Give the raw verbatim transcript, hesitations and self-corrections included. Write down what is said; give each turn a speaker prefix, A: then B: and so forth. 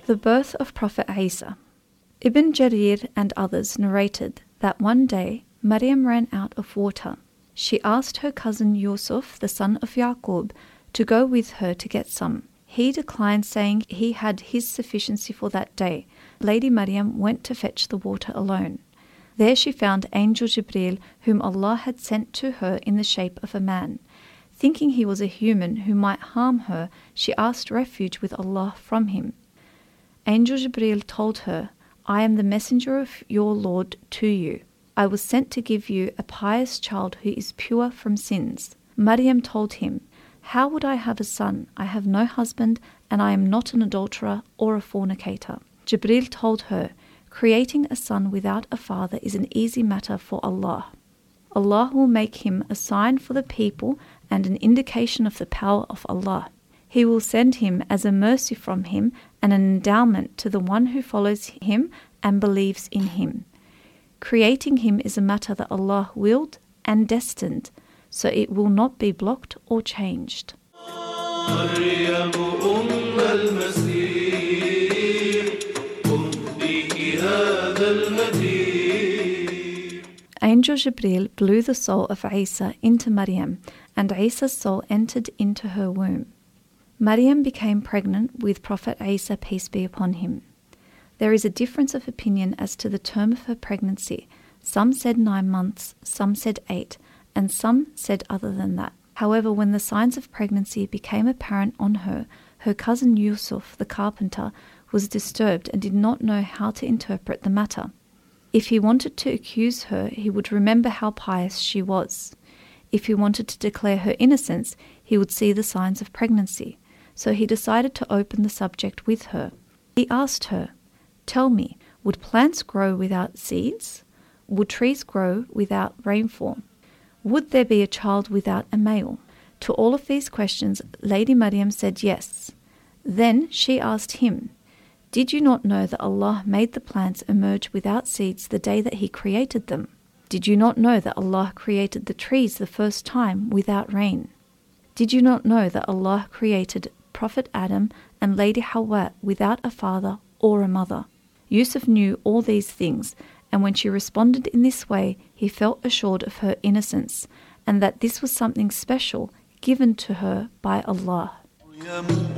A: The birth of Prophet Isa. Ibn Jarir and others narrated that one day Maryam ran out of water. She asked her cousin Yusuf, the son of Yaqub, to go with her to get some. He declined, saying he had his sufficiency for that day. Lady Maryam went to fetch the water alone. There she found Angel Jibril, whom Allah had sent to her in the shape of a man. Thinking he was a human who might harm her, she asked refuge with Allah from him. Angel Jibril told her, "I am the messenger of your Lord to you. I was sent to give you a pious child who is pure from sins." Maryam told him, "How would I have a son? I have no husband, and I am not an adulterer or a fornicator." Jibril told her, "Creating a son without a father is an easy matter for Allah. Allah will make him a sign for the people and an indication of the power of Allah. He will send him as a mercy from him and an endowment to the one who follows him and believes in him. Creating him is a matter that Allah willed and destined, so it will not be blocked or changed." Angel Jibril blew the soul of Isa into Maryam, and Isa's soul entered into her womb. Maryam became pregnant with Prophet Isa, peace be upon him. There is a difference of opinion as to the term of her pregnancy. Some said nine months, some said eight, and some said other than that. However, when the signs of pregnancy became apparent on her, her cousin Yusuf, the carpenter, was disturbed and did not know how to interpret the matter. If he wanted to accuse her, he would remember how pious she was. If he wanted to declare her innocence, he would see the signs of pregnancy. So he decided to open the subject with her. He asked her, "Tell me, would plants grow without seeds? Would trees grow without rainfall? Would there be a child without a male?" To all of these questions, Lady Maryam said yes. Then she asked him, "Did you not know that Allah made the plants emerge without seeds the day that He created them? Did you not know that Allah created the trees the first time without rain? Did you not know that Allah created Prophet Adam and Lady Hawa without a father or a mother?" Yusuf knew all these things, and when she responded in this way, he felt assured of her innocence, and that this was something special given to her by Allah.